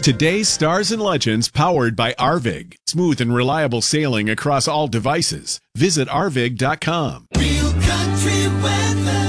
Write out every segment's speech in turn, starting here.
Today's stars and legends powered by Arvig. Smooth and reliable sailing across all devices. Visit arvig.com. Real country weather.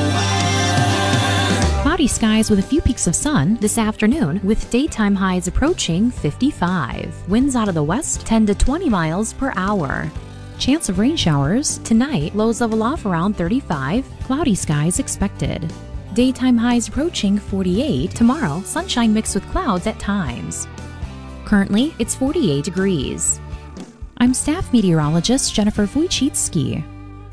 Cloudy skies with a few peaks of sun this afternoon, with daytime highs approaching 55. Winds out of the west 10 to 20 miles per hour. Chance of rain showers tonight, lows level off around 35. Cloudy skies expected. Daytime highs approaching 48. Tomorrow, sunshine mixed with clouds at times. Currently, it's 48 degrees. I'm staff meteorologist Jennifer Wojcicki.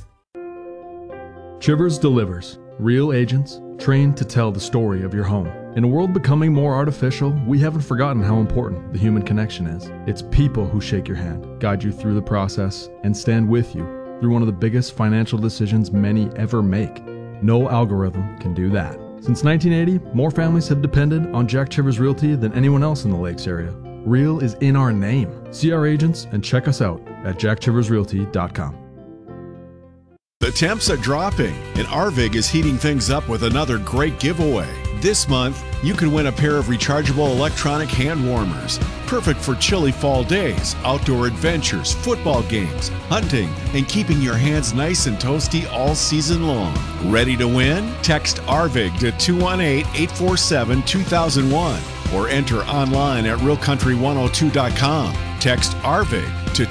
Chivers delivers. Real agents, trained to tell the story of your home. In a world becoming more artificial, we haven't forgotten how important the human connection is. It's people who shake your hand, guide you through the process, and stand with you through one of the biggest financial decisions many ever make. No algorithm can do that. Since 1980, more families have depended on Jack Chivers Realty than anyone else in the Lakes area. Real is in our name. See our agents and check us out at jackchiversrealty.com. The temps are dropping, and Arvig is heating things up with another great giveaway. This month, you can win a pair of rechargeable electronic hand warmers. Perfect for chilly fall days, outdoor adventures, football games, hunting, and keeping your hands nice and toasty all season long. Ready to win? Text Arvig to 218-847-2001 or enter online at realcountry102.com. Text Arvig to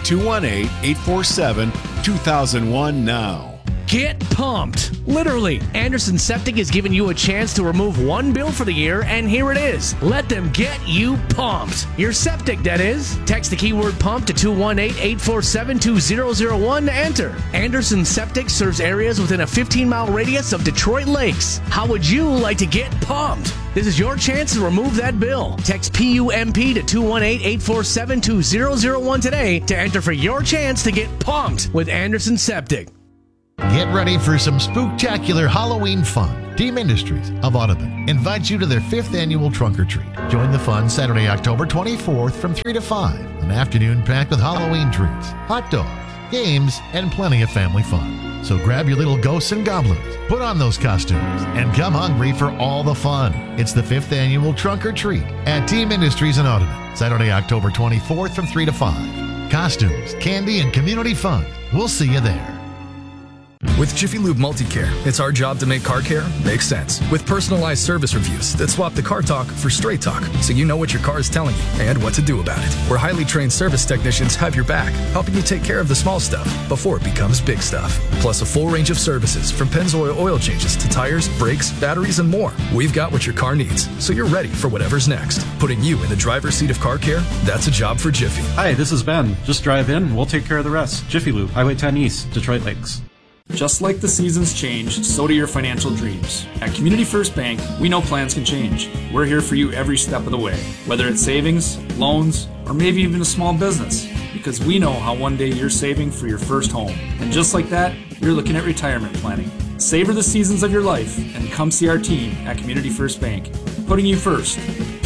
218-847-2001 now. Get pumped! Literally, Anderson Septic is giving you a chance to remove one bill for the year, and here it is. Let them get you pumped. Your septic, that is. Text the keyword pump to 218-847-2001 to enter. Anderson Septic serves areas within a 15-mile radius of Detroit Lakes. How would you like to get pumped? This is your chance to remove that bill. Text PUMP to 218-847-2001 today to enter for your chance to get pumped with Anderson Septic. Get ready for some spooktacular Halloween fun. Team Industries of Audubon invites you to their 5th annual Trunk or Treat. Join the fun Saturday, October 24th from 3 to 5. An afternoon packed with Halloween treats, hot dogs, games, and plenty of family fun. So grab your little ghosts and goblins, put on those costumes, and come hungry for all the fun. It's the 5th annual Trunk or Treat at Team Industries in Audubon. Saturday, October 24th from 3 to 5. Costumes, candy, and community fun. We'll see you there. With Jiffy Lube Multicare, it's our job to make car care make sense. With personalized service reviews that swap the car talk for straight talk, so you know what your car is telling you and what to do about it. Where highly trained service technicians have your back, helping you take care of the small stuff before it becomes big stuff. Plus a full range of services from Pennzoil oil changes to tires, brakes, batteries, and more. We've got what your car needs, so you're ready for whatever's next. Putting you in the driver's seat of car care, that's a job for Jiffy. Hi, this is Ben. Just drive in, we'll take care of the rest. Jiffy Lube, Highway 10 East, Detroit Lakes. Just like the seasons change, so do your financial dreams. At Community First Bank, we know plans can change. We're here for you every step of the way, whether it's savings, loans, or maybe even a small business, because we know how one day you're saving for your first home. And just like that, you're looking at retirement planning. Savor the seasons of your life and come see our team at Community First Bank, putting you first.